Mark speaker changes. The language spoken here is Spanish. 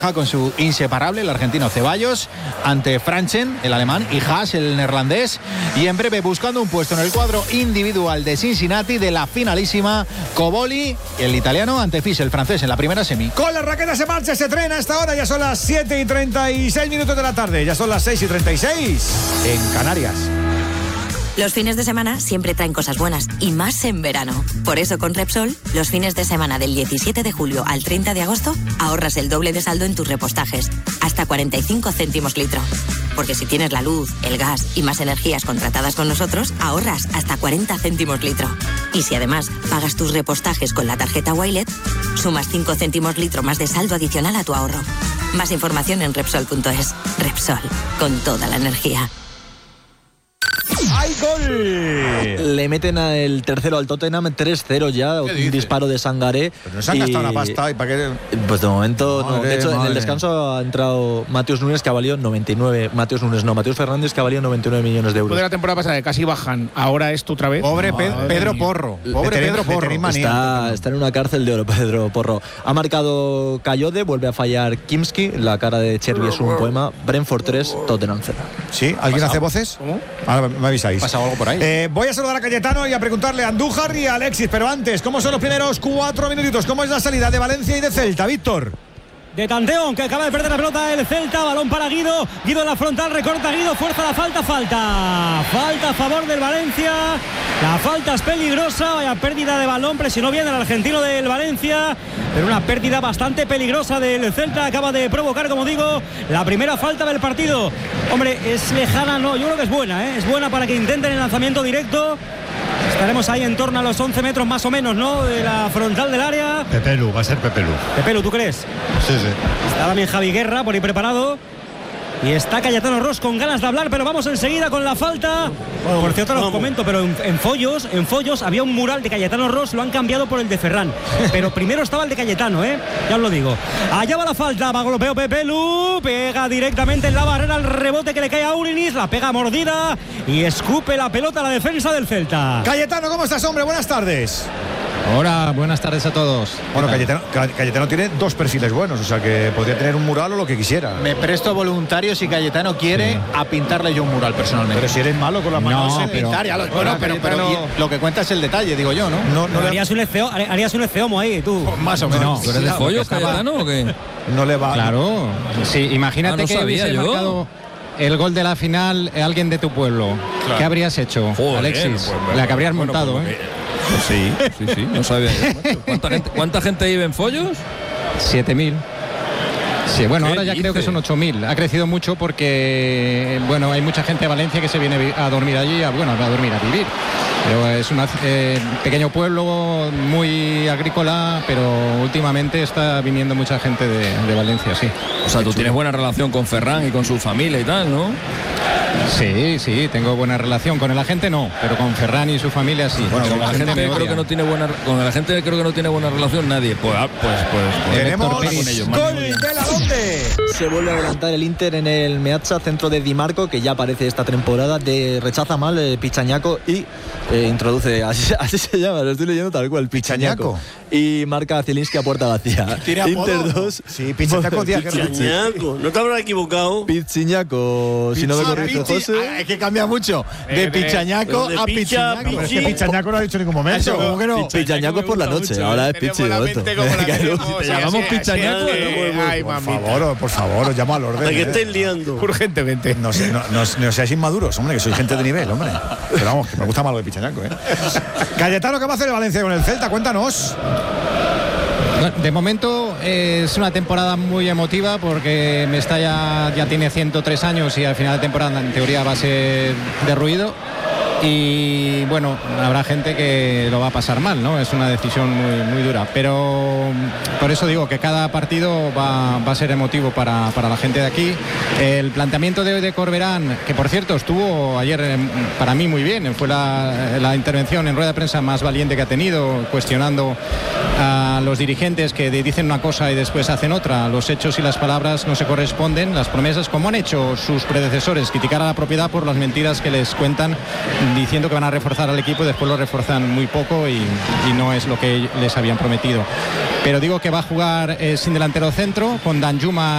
Speaker 1: con su inseparable, el argentino Ceballos, ante Franchen, el alemán, y Haas, el neerlandés, y en breve buscando un puesto en el cuadro individual de Cincinnati de la finalísima, Coboli, el italiano, ante Fis, el francés, en la primera semi.
Speaker 2: Con las raquetas se marcha, se trena a esta hora, ya son las 7:36 de la tarde, ya son las 6:36 en Canarias.
Speaker 3: Los fines de semana siempre traen cosas buenas, y más en verano. Por eso con Repsol, los fines de semana del 17 de julio al 30 de agosto, ahorras el doble de saldo en tus repostajes, hasta 45 céntimos litro. Porque si tienes la luz, el gas y más energías contratadas con nosotros, ahorras hasta 40 céntimos litro. Y si además pagas tus repostajes con la tarjeta Wilet, sumas 5 céntimos litro más de saldo adicional a tu ahorro. Más información en Repsol.es. Repsol, con toda la energía.
Speaker 2: ¡Hay gol!
Speaker 4: Le meten el tercero al Tottenham, 3-0 ya, un disparo de Sangaré.
Speaker 2: Pero no se han gastado una pasta, ¿y para qué?
Speaker 4: Pues de momento no. De hecho, en el descanso ha entrado Mateus Nunes, que ha valido 99. Mateus Fernández, que ha valido 99 millones de euros.
Speaker 5: De la temporada pasada, que casi bajan, ahora es tu otra vez.
Speaker 2: Pobre Pedro Porro. Pobre Pedro Porro.
Speaker 4: Está en una cárcel de oro, Pedro Porro. Ha marcado Cayode, vuelve a fallar Kimski. La cara de Chervi es un poema. Brentford 3, Tottenham 0.
Speaker 2: ¿Sí? ¿Alguien hace voces?
Speaker 5: ¿Cómo?
Speaker 2: Ahora me avisáis.
Speaker 1: ¿Pasa algo por ahí?
Speaker 2: Voy a saludar a Cayetano y a preguntarle a Andújar y a Alexis, pero antes, ¿cómo son los primeros 4 minutitos? ¿Cómo es la salida de Valencia y de Celta, Víctor?
Speaker 6: De Tanteo, que acaba de perder la pelota el Celta, balón para Guido en la frontal, recorta Guido, fuerza la falta a favor del Valencia, la falta es peligrosa, vaya pérdida de balón, presionó bien el argentino del Valencia, pero una pérdida bastante peligrosa del Celta, acaba de provocar, como digo, la primera falta del partido. Hombre, es lejana, no, yo creo que es buena para que intenten el lanzamiento directo. Estaremos ahí en torno a los 11 metros más o menos, ¿no?, de la frontal del área.
Speaker 7: Pepelu, va a ser Pepelu.
Speaker 6: Pepelu, ¿tú crees?
Speaker 7: Sí.
Speaker 6: Está también Javi Guerra por ahí preparado. Y está Cayetano Ross con ganas de hablar, pero vamos enseguida con la falta. Bueno, por cierto, lo comento, pero en Follos había un mural de Cayetano Ross, lo han cambiado por el de Ferran. Pero primero estaba el de Cayetano, ya os lo digo. Allá va la falta, va golpeo Pepelu, pega directamente en la barrera, el rebote que le cae a Urinis, la pega mordida y escupe la pelota a la defensa del Celta.
Speaker 2: Cayetano, ¿cómo estás, hombre? Buenas tardes.
Speaker 8: Hola, buenas tardes a todos.
Speaker 2: Bueno, Cayetano tiene 2 perfiles buenos, o sea que podría tener un mural o lo que quisiera.
Speaker 1: Me presto voluntario si Cayetano quiere a pintarle yo un mural personalmente.
Speaker 2: Pero si eres malo con las manos.
Speaker 1: No, pero lo que cuenta es el detalle, digo yo, ¿no?
Speaker 6: Harías un Eceomo ahí, tú.
Speaker 1: Más o menos.
Speaker 9: ¿Tú eres de Follos, Cayetano, o qué?
Speaker 2: No le va.
Speaker 8: Claro, sí, imagínate que hubiese marcado el gol de la final alguien de tu pueblo. Claro. ¿Qué habrías hecho, joder, Alexis? La que habrías montado,
Speaker 9: Pues sí, no sabía yo. ¿Cuánta gente vive en Follos?
Speaker 8: 7.000. Sí, bueno, ahora ya creo que son 8.000. Ha crecido mucho porque, bueno, hay mucha gente de Valencia que se viene a dormir allí, a vivir. Pero es un pequeño pueblo muy agrícola, pero últimamente está viniendo mucha gente de Valencia, sí.
Speaker 9: O sea, tú tienes buena relación con Ferran y con su familia y tal, ¿no?
Speaker 8: Sí, tengo buena relación. Con la gente no, pero con Ferran y su familia sí.
Speaker 9: Bueno, con la gente creo que no tiene buena relación nadie. Pues
Speaker 2: tenemos con ellos, gol de la Donde.
Speaker 4: Se vuelve a adelantar el Inter en el Meazza, centro de Di Marco, que ya aparece esta temporada, rechaza mal Pichañaco y introduce, así se llama, lo estoy leyendo tal cual, Pichañaco. Y marca Zielinski a puerta vacía. Inter 2.
Speaker 2: Sí, Pichañaco.
Speaker 10: No te habrás equivocado.
Speaker 4: Pichiñaco, si no me corrijo, José.
Speaker 2: Es que cambia mucho. De Pichañaco a Pichiñaco. Es que Pichañaco no ha dicho en ningún momento. ¿Cómo que no?
Speaker 4: Pichañaco es por la noche, ahora es Pichi.
Speaker 9: ¿Te llamamos Pichañaco?
Speaker 2: Ay, por favor, os llamo al orden.
Speaker 10: ¿De qué estáis liando?
Speaker 2: Urgentemente. No seáis inmaduros, hombre, que soy gente de nivel, hombre. Pero vamos, que me gusta más lo de Pichañaco, Cayetano, ¿qué va a hacer el Valencia con el Celta? Cuéntanos.
Speaker 8: De momento es una temporada muy emotiva porque Mestalla ya tiene 103 años y al final de temporada en teoría va a ser derruido. Y bueno, habrá gente que lo va a pasar mal, ¿no? Es una decisión muy dura, pero por eso digo que cada partido va a ser emotivo para la gente de aquí. El planteamiento de Corberán, que por cierto estuvo ayer para mí muy bien, fue la intervención en rueda de prensa más valiente que ha tenido, cuestionando a los dirigentes que dicen una cosa y después hacen otra. Los hechos y las palabras no se corresponden, las promesas, como han hecho sus predecesores, criticar a la propiedad por las mentiras que les cuentan, diciendo que van a reforzar al equipo y después lo refuerzan muy poco y no es lo que les habían prometido. Pero digo que va a jugar sin delantero centro, con Danjuma